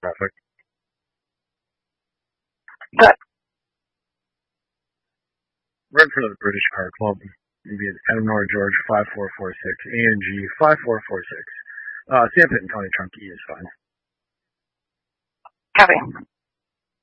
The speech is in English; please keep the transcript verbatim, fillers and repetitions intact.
Traffic. Good. Right in front of the British Car Club. Maybe it's Edinor George five four four six, A N G five four four six. Uh, Sanford and County Trunk E is fine. Copy.